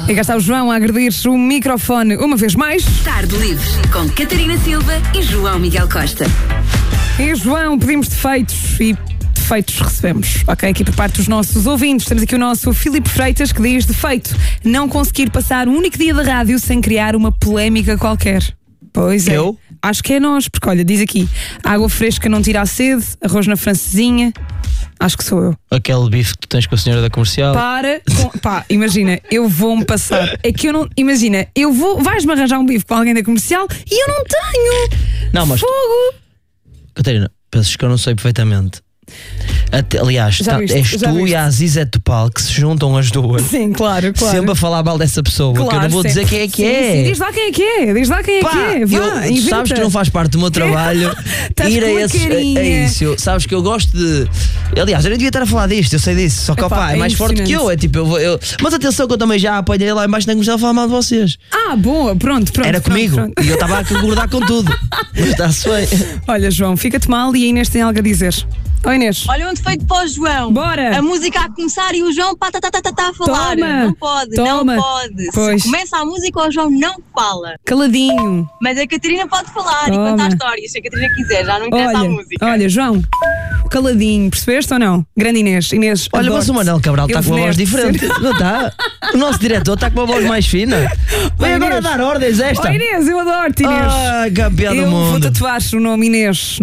E cá está o João a agredir o microfone uma vez mais. Tarde Livre, com Catarina Silva e João Miguel Costa. E João, pedimos defeitos e defeitos recebemos. Ok, aqui por parte dos nossos ouvintes. Temos aqui o nosso Filipe Freitas que diz: defeito, não conseguir passar um único dia de rádio sem criar uma polémica qualquer. Pois é. Eu? Acho que é nós, porque olha, diz aqui: água fresca não tira a sede, arroz na francesinha. Acho que sou eu. Aquele bife que tu tens com a senhora da comercial. Pá, imagina, eu vou-me passar. É que eu não. Imagina, vais-me arranjar um bife com alguém da comercial e eu não tenho. Não, mas Fogo! Catarina, pensas que eu não sei perfeitamente. Aliás, és tu e a Aziza Topal que se juntam as duas. Sim, claro. Sempre a falar mal dessa pessoa. Claro, que eu não vou dizer quem é que é. Sim, diz lá quem é que é. Diz lá quem é que é. Vá, tu sabes que não faz parte do meu trabalho ir a isso. Sabes que eu gosto de. Aliás, eu nem devia estar a falar disto, eu sei disso. Só que Epá, é mais forte que eu. É tipo, Mas atenção que eu também já apanhei lá embaixo na comercial a falar mal de vocês. Ah, boa, pronto. Era comigo. E eu estava a concordar com tudo. Mas está-se bem. Olha, João, fica-te mal e a Inês tem algo a dizer. Oi, Inês. Olha um defeito para o João. Bora. A música a começar e o João a falar. Toma. Não pode, Toma. não pode. Pois. Se começa a música, o João não fala. Caladinho. Mas a Catarina pode falar Toma. e contar histórias, se a Catarina quiser, já não interessa a música. Olha, João, caladinho, percebeste ou não? Grande Inês. Olha, mas o Manel Cabral está com uma voz diferente. Não está? O nosso diretor está com uma voz mais fina. Vem agora dar ordens esta. Inês, eu adoro-te, Inês. Ah, campeão do mundo. Eu vou tatuar o nome Inês